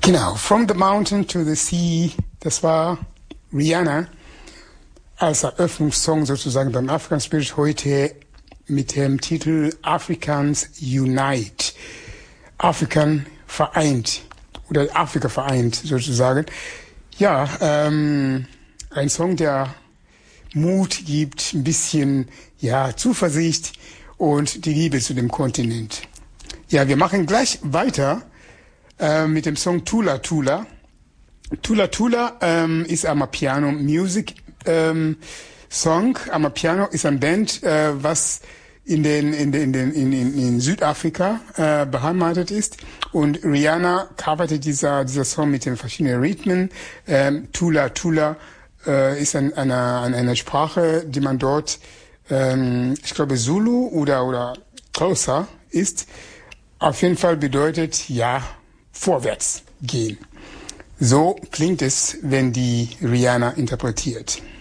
Genau, From the Mountain to the Sea, das war Rihanna als Eröffnungssong sozusagen beim African Spirit heute mit dem Titel Africans Unite. Afrikan vereint oder Afrika vereint sozusagen. Ja, ein Song, der Mut gibt, ein bisschen Zuversicht und die Liebe zu dem Kontinent. Ja, wir machen gleich weiter mit dem Song Tula Tula. Tula Tula ist Amapiano Music Song. Amapiano ist ein Band, was in Südafrika beheimatet ist, und Rihanna coverte dieser Song mit den verschiedenen Rhythmen. Tula Tula ist eine Sprache, die man dort, ich glaube Zulu oder Xhosa ist. Auf jeden Fall bedeutet vorwärts gehen. So klingt es, wenn die Rihanna interpretiert.